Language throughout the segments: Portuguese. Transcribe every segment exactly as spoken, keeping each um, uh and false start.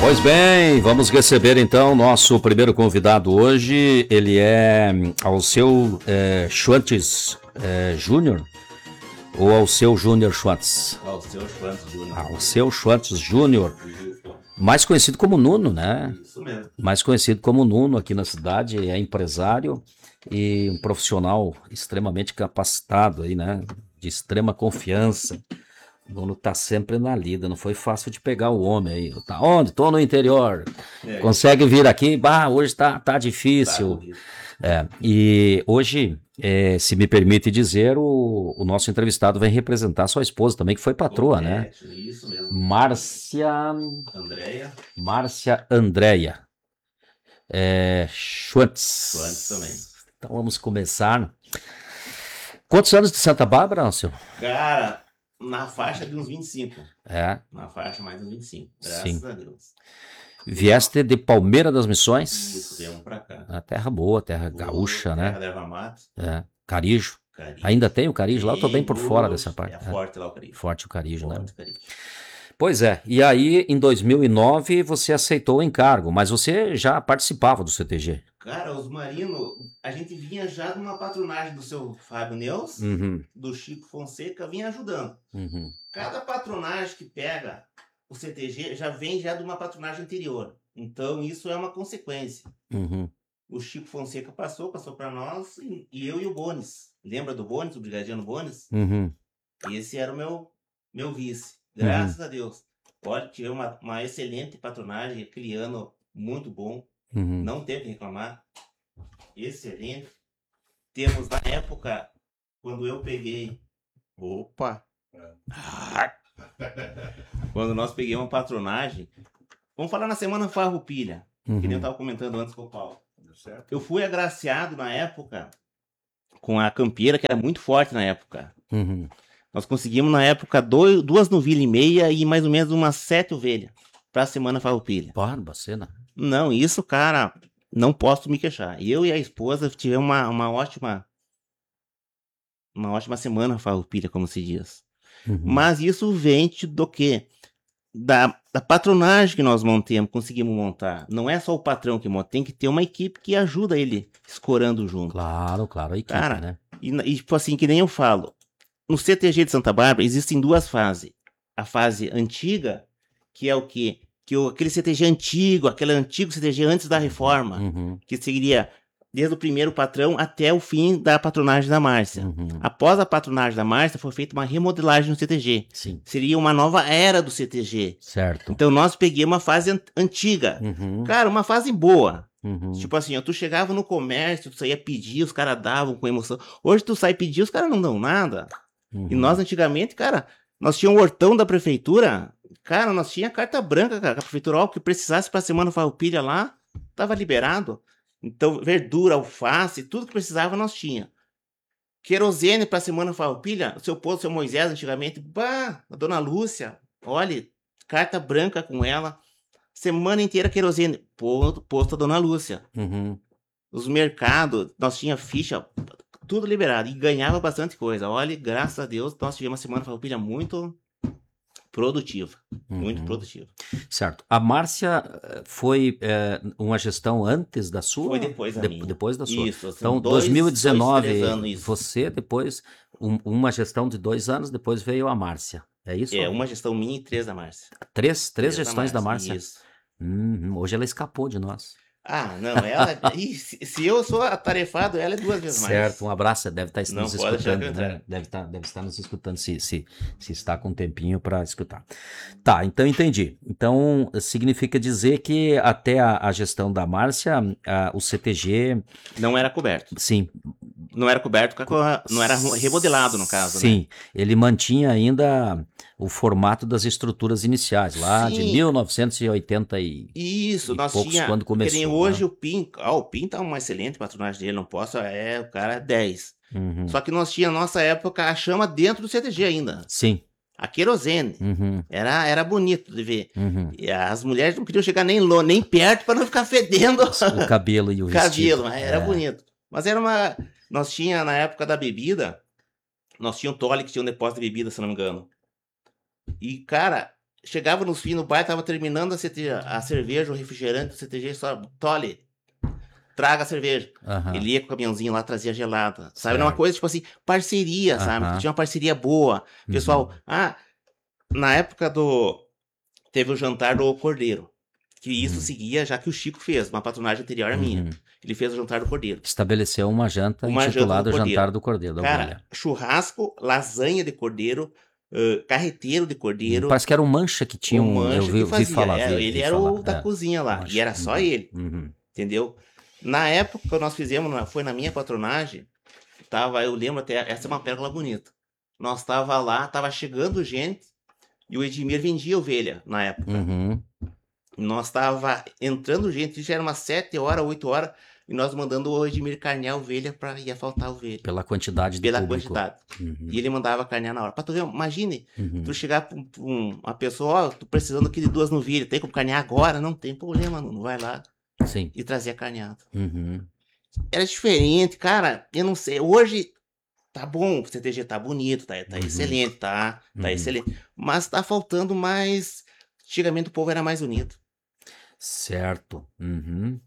Pois bem, vamos receber então nosso primeiro convidado hoje. Ele é Alceu é, Schwantz é, Júnior ou Alceu Júnior Schwantz? Alceu Schwantz Júnior. Alceu Schwantz Júnior, mais conhecido como Nuno, né? Isso mesmo. Mais conhecido como Nuno aqui na cidade, é empresário e um profissional extremamente capacitado aí, né? De extrema confiança. O Nuno tá sempre na lida, não foi fácil de pegar o homem aí. Tá onde? Tô no interior. É. Consegue vir aqui? Bah, hoje tá, tá difícil. Tá, é, e hoje, é, se me permite dizer, o, o nosso entrevistado vem representar sua esposa também, que foi patroa, né? Isso mesmo. Márcia... Andréia. Márcia Andréia. É, Schwantz. Schwantz também. Então vamos começar. Quantos anos de Santa Bárbara, Alceu? Cara... Na faixa de uns vinte e cinco. É. Na faixa mais uns vinte e cinco. Graças Sim. a Deus. Vieste de Palmeira das Missões? Isso, viemos pra cá. A terra boa, terra boa, gaúcha, terra né? Da erva mate. É. Carijo. Carijo. Ainda tem o Carijo lá? Eu tô bem por fora dessa parte. É forte lá o Carijo. Forte o Carijo, forte né? O Carijo. Pois é. E aí, em dois mil e nove, você aceitou o encargo, mas você já participava do C T G. Cara, os marinos, a gente vinha já de uma patronagem do seu Fábio Neus, uhum. do Chico Fonseca, vinha ajudando. Uhum. Cada patronagem que pega o C T G já vem já de uma patronagem anterior. Então, isso é uma consequência. Uhum. O Chico Fonseca passou, passou para nós, e, e eu e o Bones. Lembra do Bones, o brigadiano Bones? Uhum. Esse era o meu, meu vice. Graças uhum. a Deus. Pode tiver uma, uma excelente patronagem, aquele ano muito bom. Uhum. Não teve que reclamar. Excelente. Temos na época, quando eu peguei... Opa! Ah. Quando nós peguei uma patronagem, vamos falar na Semana Farroupilha, uhum. que nem eu estava comentando antes com o Paulo. Certo. Eu fui agraciado na época com a campeira, que era muito forte na época. Uhum. Nós conseguimos na época dois, duas novilhas e meia e mais ou menos umas sete ovelhas para a Semana Farroupilha. Barba, cena. Não, isso, cara, não posso me queixar. Eu e a esposa tivemos uma, uma ótima uma ótima semana Farroupilha, como se diz. Uhum. Mas isso vem do quê? Da, da patronagem que nós montemos, conseguimos montar. Não é só o patrão que monta, tem que ter uma equipe que ajuda ele escorando junto. Claro, claro, a equipe, cara, né? E, e tipo assim, que nem eu falo, no C T G de Santa Bárbara existem duas fases. A fase antiga, que é o quê? Que o, aquele C T G antigo, aquele antigo C T G antes da reforma, uhum. que seria desde o primeiro patrão até o fim da patronagem da Márcia. Uhum. Após a patronagem da Márcia, foi feita uma remodelagem no C T G. Sim. Seria uma nova era do C T G. Certo. Então nós peguei uma fase an antiga. Uhum. Cara, uma fase boa. Uhum. Tipo assim, ó, tu chegava no comércio, tu saía pedir, os caras davam com emoção. Hoje tu sai pedir, os caras não dão nada. Uhum. E nós antigamente, cara, nós tínhamos um hortão da prefeitura. Cara, nós tínhamos carta branca, cara. A prefeitura, ó, o que precisasse pra Semana Farroupilha lá, tava liberado. Então, verdura, alface, tudo que precisava nós tinha. Querosene pra Semana Farroupilha, o seu posto, o seu Moisés, antigamente, bah, a dona Lúcia, olha, carta branca com ela, semana inteira querosene, posto, posto a dona Lúcia. Uhum. Os mercados, nós tinha ficha, tudo liberado, e ganhava bastante coisa. Olha, graças a Deus, nós tivemos uma Semana Farroupilha muito produtiva, uhum. muito produtiva. Certo. A Márcia foi é, uma gestão antes da sua? Foi depois da de, minha. Depois da sua. Isso. Assim, então, dois, dois mil e dezenove, dois, anos, você depois, um, uma gestão de dois anos, depois veio a Márcia. É isso? É, uma gestão minha e três da Márcia. Três, três, três gestões da Márcia? Da Márcia. Isso. Hum, hoje ela escapou de nós. Ah, não, ela... se, se eu sou atarefado, ela é duas vezes mais. Certo, um abraço, deve estar não nos escutando, né? Deve, estar, deve estar nos escutando, se, se, se está com um tempinho para escutar. Tá, então entendi. Então, significa dizer que até a, a gestão da Márcia, a, o C T G... Não era coberto. Sim. Não era coberto, não era remodelado, no caso, Sim, né? Ele mantinha ainda o formato das estruturas iniciais, lá Sim. de mil novecentos e oitenta e Isso, e nós poucos, tinha, quando começou. Que nem hoje né? o Pim, ó, o Pim tá uma excelente patronagem dele, não posso, é, o cara é dez. Uhum. Só que nós tinha, na nossa época, a chama dentro do C T G ainda. Sim. A querosene. Uhum. Era, era bonito de ver. Uhum. E as mulheres não queriam chegar nem, lo, nem perto para não ficar fedendo o cabelo e o vestido. Cabelo, mas era é. bonito. Mas era uma... Nós tinha, na época da bebida, nós tinha um Tole que tinha um depósito de bebida, se não me engano. E, cara, chegava nos fins no bar, tava terminando a, C T, a cerveja, o refrigerante do C T G, só, Tole, traga a cerveja. Aham. Ele ia com o caminhãozinho lá, trazia gelada, sabe? Era uma Certo. coisa, tipo assim, parceria, sabe? Aham. Tinha uma parceria boa. Pessoal, Uhum. ah, na época do... Teve o jantar do Cordeiro, que isso Uhum. seguia já que o Chico fez, uma patronagem anterior à minha. Uhum. Ele fez o jantar do Cordeiro. Estabeleceu uma janta Uma janta intitulada do Jantar Cordeiro. do Cordeiro, da Cara, Ovelha. churrasco, lasanha de cordeiro, uh, carreteiro de Hum, cordeiro, Parece que era um mancha que tinha o um. Eu mancha vi, que vi fazia. falar, É, vi, ele vi era falar. o da É, cozinha lá, mancha. e era só Uhum. ele, Uhum. entendeu? Na época que nós fizemos, na- foi na minha patronagem, tava, eu lembro até, essa é uma pérola bonita. Nós tava lá, tava chegando gente, e o Edmir vendia ovelha na época. Uhum. Nós tava entrando gente, já era umas sete horas, oito horas, e nós mandando o Edmir carnear a ovelha pra ia faltar ovelha. Pela quantidade de Pela público. quantidade. Uhum. E ele mandava carnear na hora. Pra tu ver, imagine, Uhum. tu chegar pra, um- pra um- uma pessoa, ó, tô precisando aqui de duas novilhas, tem como carnear agora? Não tem problema, não vai lá Sim. e trazia carneado. Uhum. Era diferente, cara, eu não sei, hoje tá bom, o C T G tá bonito, tá, tá Uhum. excelente, tá, tá Uhum. excelente, mas tá faltando mais, antigamente o povo era mais unido. Certo. Uhum.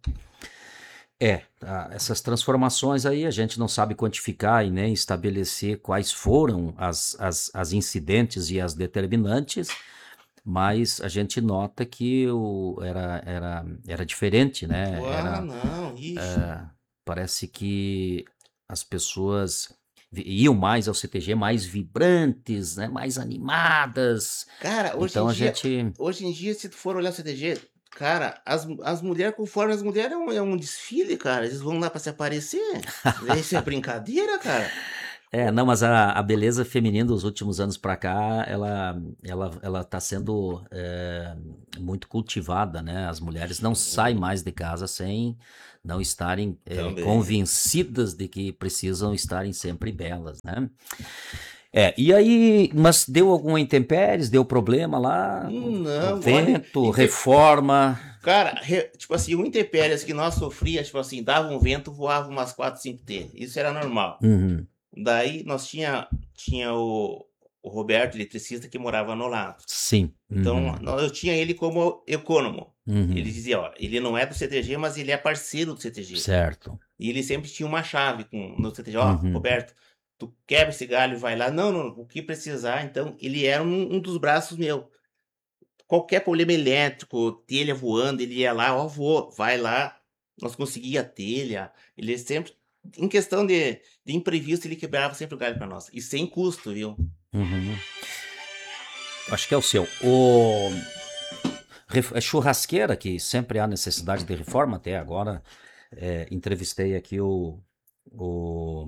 É, tá, essas transformações aí a gente não sabe quantificar e nem estabelecer quais foram as, as, as incidentes e as determinantes, mas a gente nota que o, era, era, era diferente, né? Ah, Era, não, ixi. é, parece que as pessoas vi- iam mais ao C T G mais vibrantes, né? Mais animadas. Cara, hoje em Então a dia, gente. hoje em dia, se tu for olhar o C T G, cara, as, as mulheres, conforme as mulheres, é um, é um desfile, cara. Eles vão lá pra se aparecer. Isso é brincadeira, cara. É, não, mas a, a beleza feminina dos últimos anos pra cá, ela, ela, ela tá sendo é, muito cultivada, né? As mulheres não saem mais de casa sem não estarem é, Também. convencidas de que precisam estarem sempre belas, né? É, e aí, mas deu algum intempéries, deu problema lá? Hum, Não, olha, Vento, inte- reforma. cara, re- tipo assim, o intempéries que nós sofria, tipo assim, dava um vento, voava umas quatro, cinco T. Isso era normal. Uhum, Daí nós tinha, tinha o, o Roberto, eletricista, que morava no lado. sim. Então, Uhum, nó- eu tinha ele como econômico. uhum, Ele dizia, ó, ele não é do C T G, mas ele é parceiro do C T G. certo. E ele sempre tinha uma chave com, no C T G, ó, Uhum, Roberto, tu quebra esse galho, vai lá. Não, não, o que precisar. Então, ele era um, um dos braços meu. Qualquer problema elétrico, telha voando, ele ia lá, ó, vou, vai lá. Nós conseguia a telha. Ele sempre, em questão de, de imprevisto, ele quebrava sempre o galho para nós. E sem custo, viu? uhum. Acho que é o seu. O ref- é churrasqueira, que sempre há necessidade de reforma, até agora. É, entrevistei aqui o, o,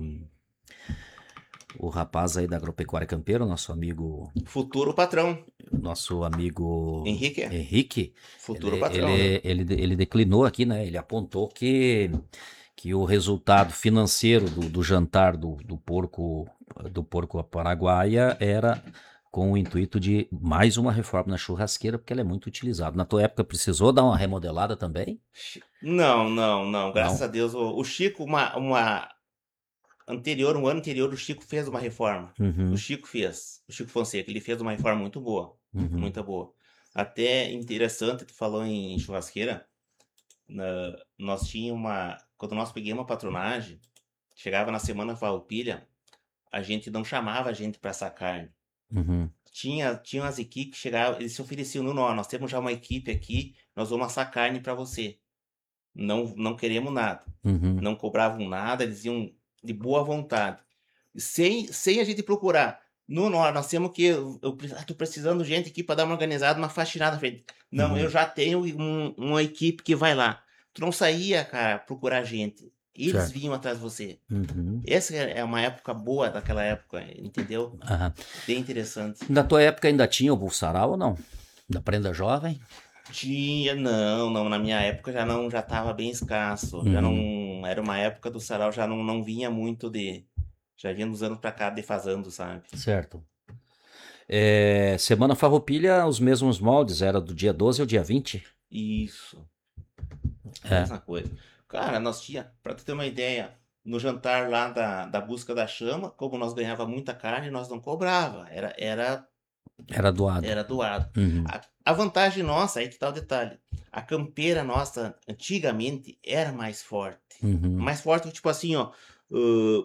o rapaz aí da Agropecuária Campeiro, nosso amigo, Futuro patrão. nosso amigo Henrique, Henrique. futuro Ele, patrão, ele, viu? ele, ele declinou aqui, né? Ele apontou que, que o resultado financeiro do, do jantar do, do porco do porco paraguaia era com o intuito de mais uma reforma na churrasqueira, porque ela é muito utilizada. Na tua época precisou dar uma remodelada também? Chi- Não, não, não. Graças Não. a Deus, o, o Chico, uma, uma anterior, um ano anterior, o Chico fez uma reforma. Uhum, O Chico fez. O Chico Fonseca, ele fez uma reforma muito boa. uhum, Muito boa. Até interessante, tu falou em churrasqueira. na- nós tínhamos uma. Quando nós peguemos uma patronagem, chegava na semana Farroupilha, a gente não chamava a gente para assar carne. uhum. Tinha, tinha umas equipes que chegavam, eles se ofereciam, no nó, nós temos já uma equipe aqui, nós vamos assar carne para você. Não, não queremos nada. Uhum. Não cobravam nada, eles iam de boa vontade. Sem, sem a gente procurar. No, nó, nós temos que. Eu, eu pre- ah, tô precisando de gente aqui para dar uma organizada, uma faxinada. Frente. Não, Uhum. eu já tenho um- uma equipe que vai lá. Tu não saía, cara, procurar gente. Eles Certo. vinham atrás de você. Uhum. Essa é é uma época boa daquela época, entendeu? Aham. Bem interessante. Na tua época ainda tinha o Bulsaral ou não? Da Prenda Jovem? Tinha, não, não, na minha época já não, já tava bem escasso, já Uhum. não, era uma época do sarau, já não, não vinha muito de, já vinha dos anos pra cá defasando, sabe? Certo. É, Semana Farroupilha, os mesmos moldes, era do dia doze ao dia vinte? Isso, É. mesma coisa. Cara, nós tinha, pra tu ter uma ideia, no jantar lá da, da busca da chama, como nós ganhava muita carne, nós não cobrava, era, era Era doado. Era doado. Uhum. A, a vantagem nossa, aí que tá o detalhe. A campeira nossa, antigamente, era mais forte. Uhum. Mais forte, tipo assim, ó. Uh,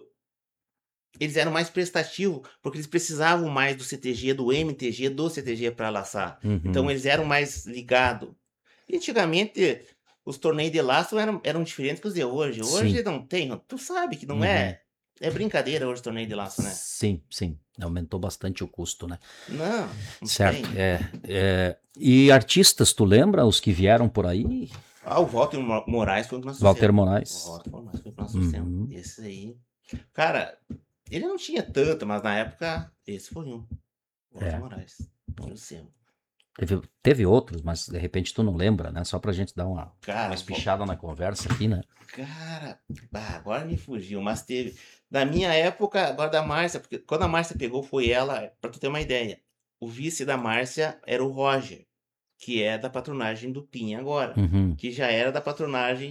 eles eram mais prestativos, porque eles precisavam mais do C T G, do M T G, do C T G para laçar. Uhum. Então eles eram mais ligados. E antigamente, os torneios de laço eram, eram diferentes que os de hoje. Hoje Sim. não tem, tu sabe que não Uhum. é. É brincadeira hoje o torneio de laço, né? Sim, sim. Aumentou bastante o custo, né? Não, não Certo. tem. É, é... E artistas, tu lembra os que vieram por aí? Ah, o Walter Mo- Moraes foi o que nós Walter trouxemos. Moraes. O Walter Moraes foi o que nós trouxemos. Uhum. Esse aí. Cara, ele não tinha tanto, mas na época, esse foi um. Walter É. Moraes. Trouxemos. Teve, teve outros, mas de repente tu não lembra, né? Só pra gente dar uma, Cara, uma espichada na conversa aqui, né? Cara, bah, agora me fugiu, mas teve. Da minha época, agora da Márcia, porque quando a Márcia pegou, foi ela, pra tu ter uma ideia. O vice da Márcia era o Roger, que é da patronagem do Pinha agora, Uhum. que já era da patronagem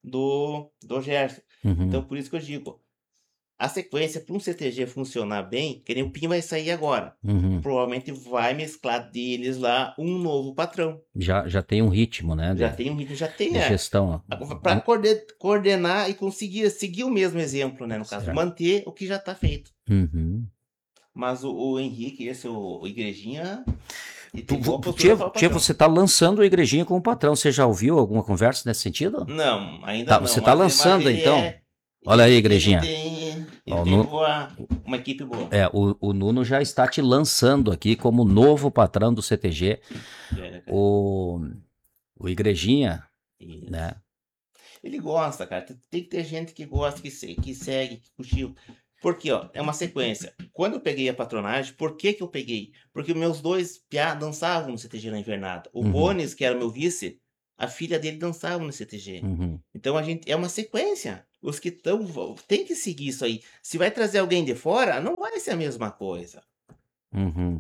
do, do Gerson. Uhum. Então, por isso que eu digo, a sequência para um C T G funcionar bem, que nem o Pinha vai sair agora. Uhum. Provavelmente vai mesclar deles lá um novo patrão. Já, já tem um ritmo, né? Já de, tem um ritmo, já tem, de é. gestão. Para coordenar e conseguir seguir o mesmo exemplo, né? No caso, Certo. manter o que já está feito. Uhum. Mas o, o Henrique, esse, o, o Igrejinha. E Tu, tem boa tia, postura para o tia, patrão. você tá lançando a igrejinha com o patrão. Você já ouviu alguma conversa nesse sentido? Não, ainda Tá, não. você tá mas- lançando, mas ele então? é- Olha aí, ele Igrejinha. tem, ele Ó, tem no- boa, uma equipe boa. É, o, o Nuno já está te lançando aqui como novo patrão do C T G. É, cara. O, o Igrejinha, E né? Ele gosta, cara. Tem que ter gente que gosta, que, se- que segue, que curtiu. Porque, ó, é uma sequência. Quando eu peguei a patronagem, por que que eu peguei? Porque meus dois piá dançavam no C T G na Invernada. O Uhum. Bones, que era meu vice, a filha dele dançava no C T G. Uhum. Então a gente é uma sequência. Os que estão tem que seguir isso aí. Se vai trazer alguém de fora, não vai ser a mesma coisa. Uhum.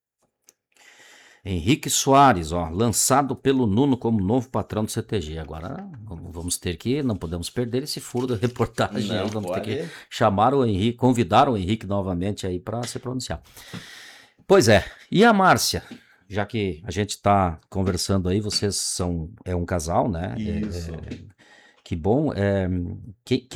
Henrique Soares, ó, lançado pelo Nuno como novo patrão do C T G. Agora vamos ter que, não podemos perder esse furo da reportagem. Não aí, vamos ter que pode. chamar o Henrique, convidar o Henrique novamente aí para se pronunciar. Pois é. E a Márcia? Já que a gente está conversando aí, vocês são é um casal, né? É, Isso. é, que bom. É, que,